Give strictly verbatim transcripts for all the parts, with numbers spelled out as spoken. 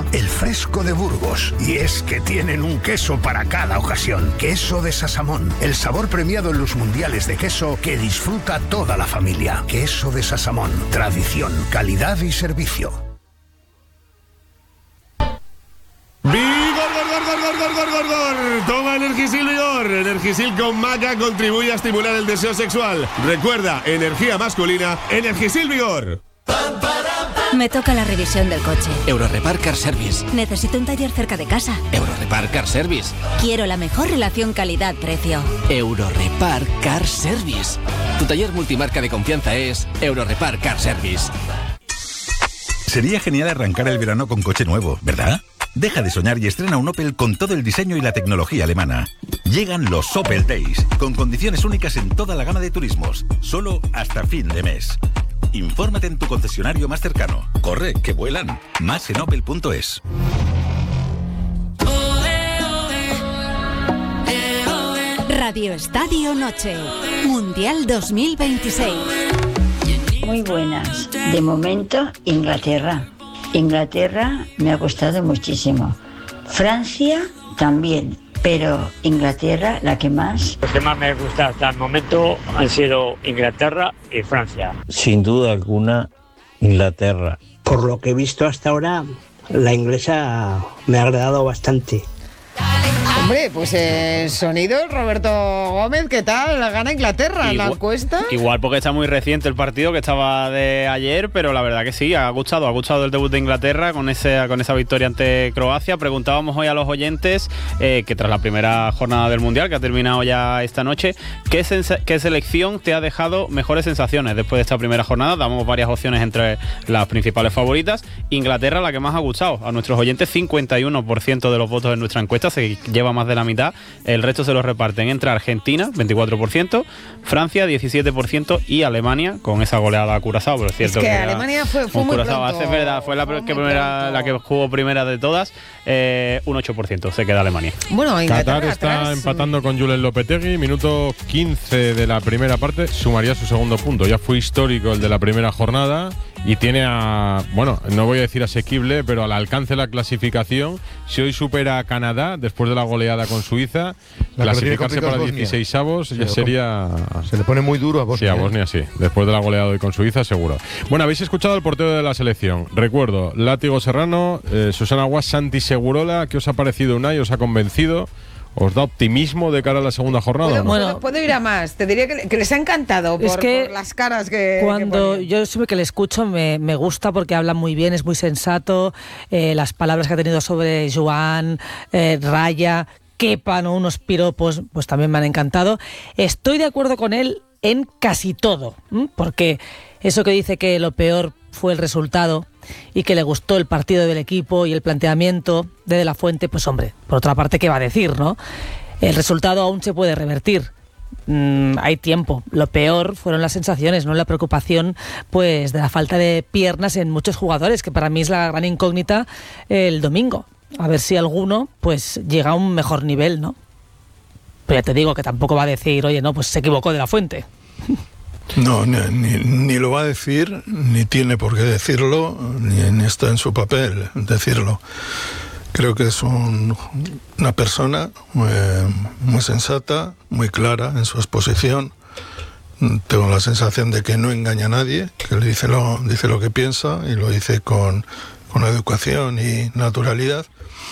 prueba el fresco de Burgos. Y es que tienen un queso para cada ocasión. Queso de Sasamón, el sabor premiado en los mundiales de queso que disfruta toda la familia. Queso de Sasamón, tradición, calidad y servicio. ¡Vigor, gor, gor, gor, gor, gor, gor, gor! Toma Energisil Vigor. Energisil con maca contribuye a estimular el deseo sexual. Recuerda, energía masculina, Energisil Vigor. Me toca la revisión del coche. Eurorepar Car Service. Necesito un taller cerca de casa. Eurorepar Car Service. Quiero la mejor relación calidad-precio. Eurorepar Car Service. Tu taller multimarca de confianza es Eurorepar Car Service. Sería genial arrancar el verano con coche nuevo, ¿verdad? Deja de soñar y estrena un Opel con todo el diseño y la tecnología alemana. Llegan los Opel Days, con condiciones únicas en toda la gama de turismos, solo hasta fin de mes. Infórmate en tu concesionario más cercano. Corre, que vuelan. Más en opel punto es. Radio Estadio Noche. Mundial dos mil veintiséis. Muy buenas. De momento, Inglaterra. Inglaterra me ha gustado muchísimo. Francia también, pero Inglaterra la que más. Los que más me gusta hasta el momento han sido Inglaterra y Francia. Sin duda alguna, Inglaterra. Por lo que he visto hasta ahora, la inglesa me ha agradado bastante. Hombre, pues el sonido, Roberto Gómez, ¿qué tal? ¿Gana Inglaterra en la encuesta? Igual porque está muy reciente el partido, que estaba de ayer, pero la verdad que sí, ha gustado, ha gustado el debut de Inglaterra con, ese, con esa victoria ante Croacia. Preguntábamos hoy a los oyentes eh, que tras la primera jornada del Mundial, que ha terminado ya esta noche, ¿qué, sensa- qué selección te ha dejado mejores sensaciones después de esta primera jornada? Damos varias opciones entre las principales favoritas. Inglaterra, la que más ha gustado a nuestros oyentes, cincuenta y uno por ciento de los votos en nuestra encuesta, se lleva más de la mitad. El resto se los reparten entre Argentina, veinticuatro por ciento, Francia, diecisiete por ciento y Alemania, con esa goleada a Curazao. Pero es cierto es que, que Alemania fue, fue muy Curazao, pronto. hace, verdad, fue la que primera, la que jugó primera de todas. Eh, un ocho por ciento se queda Alemania. Bueno, Qatar está atrás. empatando con Julen Lopetegui, minuto quince de la primera parte, sumaría su segundo punto. Ya fue histórico el de la primera jornada y tiene a, bueno, no voy a decir asequible, pero al alcance de la clasificación. Si hoy supera a Canadá, después de la goleada con Suiza, la clasificarse para dieciseisavos ya sería... Se le pone muy duro a Bosnia. Sí, a Bosnia sí. Después de la goleada hoy con Suiza, seguro. Bueno, habéis escuchado al portero de la selección. Recuerdo, Látigo Serrano, eh, Susana Guas, Santi Segurola. ¿Qué os ha parecido Unai? ¿Os ha convencido? ¿Os da optimismo de cara a la segunda jornada? Puedo, ¿no? bueno, puedo ir a más. Te diría que, que les ha encantado por, es que por las caras que cuando que yo siempre que le escucho me, me gusta porque habla muy bien, es muy sensato. Eh, las palabras que ha tenido sobre Joan, eh, Raya, Kepa, ¿no? Unos piropos, pues también me han encantado. Estoy de acuerdo con él en casi todo, ¿m? Porque eso que dice que lo peor fue el resultado y que le gustó el partido del equipo y el planteamiento de De La Fuente, pues hombre, por otra parte, ¿qué va a decir, no? El resultado aún se puede revertir. Mm, hay tiempo. Lo peor fueron las sensaciones, no la preocupación, pues, de la falta de piernas en muchos jugadores, que para mí es la gran incógnita el domingo. A ver si alguno, pues, llega a un mejor nivel, ¿no? Pero ya te digo que tampoco va a decir, oye, no, pues se equivocó De La Fuente. No, ni, ni, ni lo va a decir, ni tiene por qué decirlo, ni, ni está en su papel decirlo. Creo que es un, una persona muy, muy sensata, muy clara en su exposición. Tengo la sensación de que no engaña a nadie, que le dice lo, dice lo que piensa y lo dice con, con educación y naturalidad.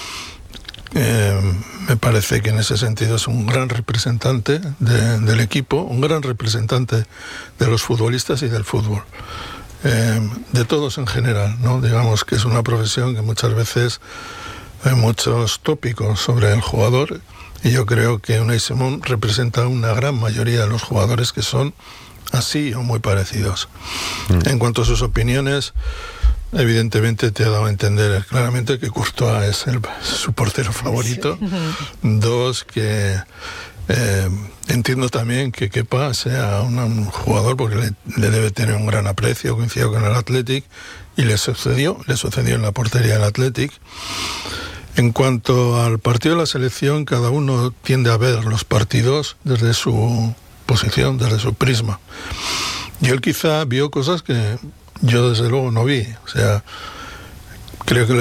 Eh, me parece que en ese sentido es un gran representante de, del equipo, un gran representante de los futbolistas y del fútbol, eh, de todos en general, ¿no? Digamos que es una profesión que muchas veces hay muchos tópicos sobre el jugador y yo creo que Unai Simón representa una gran mayoría de los jugadores que son así o muy parecidos. Mm. En cuanto a sus opiniones, evidentemente te ha dado a entender claramente que Courtois es el, su portero favorito. Sí. Dos, que eh, entiendo también que Kepa sea un, un jugador porque le, le debe tener un gran aprecio, coincidió con el Athletic y le sucedió, le sucedió en la portería del Athletic. En cuanto al partido de la selección, cada uno tiende a ver los partidos desde su posición, desde su prisma. Y él quizá vio cosas que yo desde luego no vi, o sea, creo que